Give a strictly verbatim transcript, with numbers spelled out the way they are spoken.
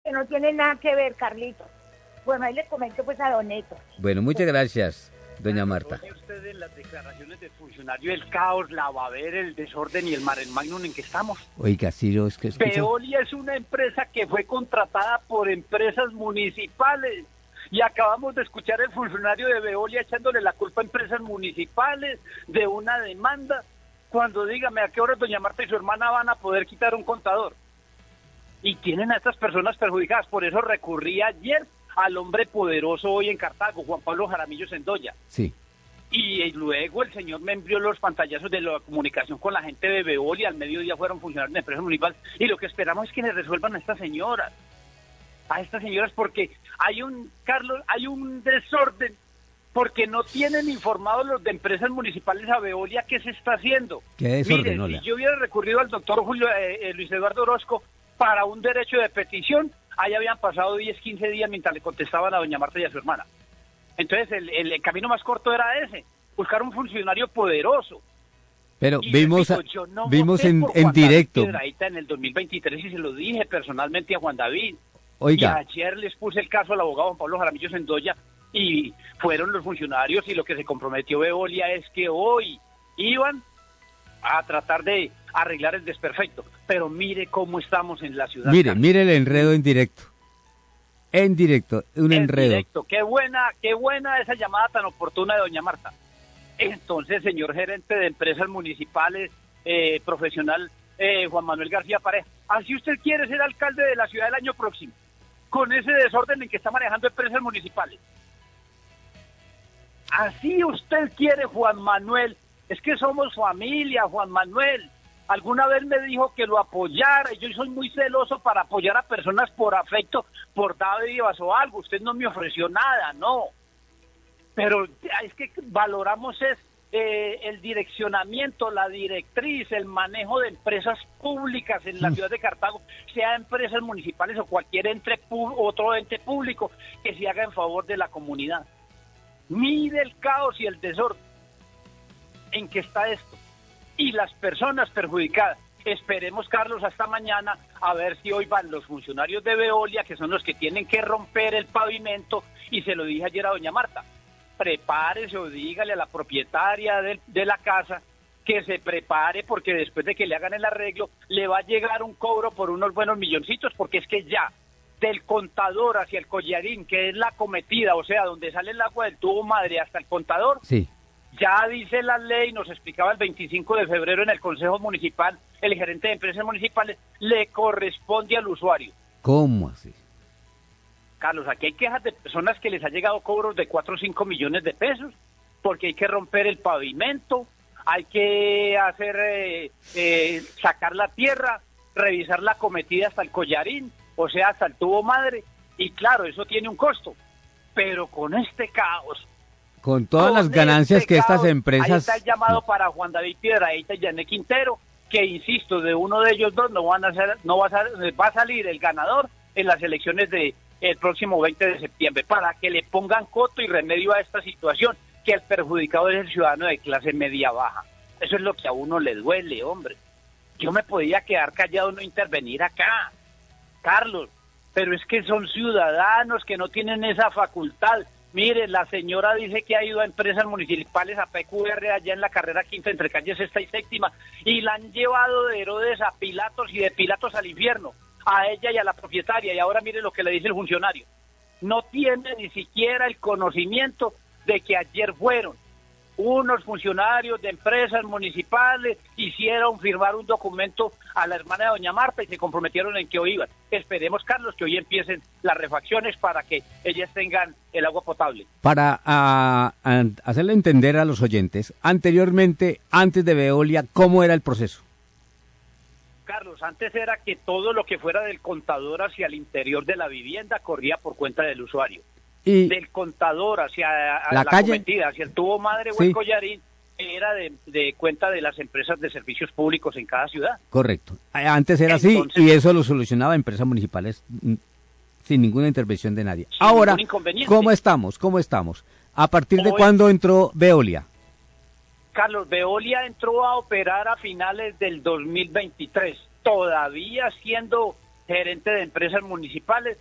que no tienen nada que ver, Carlitos. Bueno, ahí le comento pues a Don Neto. Bueno, muchas gracias, doña Marta. Oye usted en las declaraciones del funcionario, el caos, la babera, el desorden y el mare magnum en que estamos. Oiga, Ciro, es que escucho... Veolia es una empresa que fue contratada por empresas municipales. Y acabamos de escuchar el funcionario de Veolia echándole la culpa a empresas municipales de una demanda. Cuando dígame a qué hora doña Marta y su hermana van a poder quitar un contador. Y tienen a estas personas perjudicadas. Por eso recurrí ayer al hombre poderoso hoy en Cartago, Juan Pablo Jaramillo Sendoya. Sí. Y luego el señor me envió los pantallazos de la comunicación con la gente de Veolia. Al mediodía fueron funcionarios de empresas municipales. Y lo que esperamos es que les resuelvan a estas señoras. A estas señoras porque hay un, Carlos, hay un desorden. Porque no tienen informados los de empresas municipales a Veolia qué se está haciendo. ¿Qué desorden, Miren, hola? si yo hubiera recurrido al doctor Julio, eh, eh, Luis Eduardo Orozco para un derecho de petición, ahí habían pasado diez, quince días mientras le contestaban a doña Marta y a su hermana. Entonces el, el, el camino más corto era ese, buscar un funcionario poderoso. Pero Y vimos, repito, no vimos voté en, por en Juan David directo. Piedrahíta en el dos mil veintitrés y se lo dije personalmente a Juan David. Oiga. Y ayer les puse el caso al abogado Juan Pablo Jaramillo Sendoya y fueron los funcionarios y lo que se comprometió Veolia es que hoy iban a tratar de arreglar el desperfecto. Pero mire cómo estamos en la ciudad. Mire, mire el enredo en directo. En directo, un en enredo. Directo. Qué buena, qué buena esa llamada tan oportuna de doña Marta. Entonces, señor gerente de empresas municipales, eh, profesional eh, Juan Manuel García Pareja, así usted quiere ser alcalde de la ciudad el año próximo, con ese desorden en que está manejando empresas municipales. Así usted quiere, Juan Manuel. Es que somos familia, Juan Manuel. Alguna vez me dijo que lo apoyara, y yo soy muy celoso para apoyar a personas por afecto, por dádivas o algo. Usted no me ofreció nada, no. Pero es que valoramos es eh, el direccionamiento, la directriz, el manejo de empresas públicas en la ciudad de Cartago, sea empresas municipales o cualquier ente otro ente público que se haga en favor de la comunidad. Mire el caos y el desorden en que está esto. Y las personas perjudicadas. Esperemos, Carlos, hasta mañana a ver si hoy van los funcionarios de Veolia, que son los que tienen que romper el pavimento, y se lo dije ayer a doña Marta. Prepárese o dígale a la propietaria de, de la casa que se prepare, porque después de que le hagan el arreglo, le va a llegar un cobro por unos buenos milloncitos, porque es que ya del contador hacia el collarín, que es la cometida, o sea, donde sale el agua del tubo madre hasta el contador, sí. Ya dice la ley, nos explicaba el veinticinco de febrero en el Consejo Municipal, el gerente de empresas municipales, le corresponde al usuario. ¿Cómo así? Carlos, aquí hay quejas de personas que les ha llegado cobros de cuatro o cinco millones de pesos, porque hay que romper el pavimento, hay que hacer, eh, eh, sacar la tierra, revisar la cometida hasta el collarín, o sea, hasta el tubo madre, y claro, eso tiene un costo, pero con este caos, con todas con las ganancias este que caos, estas empresas... ahí está el llamado para Juan David Piedrahíta y Yané Quintero, que insisto, de uno de ellos dos no van a ser, no va a, ser, va a salir el ganador en las elecciones de el próximo veinte de septiembre, para que le pongan coto y remedio a esta situación, que el perjudicado es el ciudadano de clase media baja. Eso es lo que a uno le duele, hombre. Yo me podía quedar callado, no intervenir acá, Carlos, pero es que son ciudadanos que no tienen esa facultad. Mire, la señora dice que ha ido a empresas municipales, a P Q R, allá en la carrera quinta, entre calles sexta y séptima, y la han llevado de Herodes a Pilatos y de Pilatos al infierno, a ella y a la propietaria, y ahora mire lo que le dice el funcionario. No tiene ni siquiera el conocimiento de que ayer fueron unos funcionarios de empresas municipales, hicieron firmar un documento a la hermana de doña Marta y se comprometieron en que hoy iban. Esperemos, Carlos, que hoy empiecen las refacciones para que ellas tengan el agua potable. Para a, a hacerle entender a los oyentes, anteriormente, antes de Veolia, ¿cómo era el proceso? Carlos, antes era que todo lo que fuera del contador hacia el interior de la vivienda corría por cuenta del usuario. Y del contador hacia la, la calle, cometida, hacia el tubo madre o sí. el collarín, era de, de cuenta de las empresas de servicios públicos en cada ciudad. Correcto. Antes era Entonces, así y eso lo solucionaba empresas municipales sin ninguna intervención de nadie. Ahora, ¿cómo estamos? ¿Cómo estamos? ¿A partir de Hoy, cuándo entró Veolia? Carlos, Veolia entró a operar a finales del dos mil veintitrés, todavía siendo gerente de empresas municipales,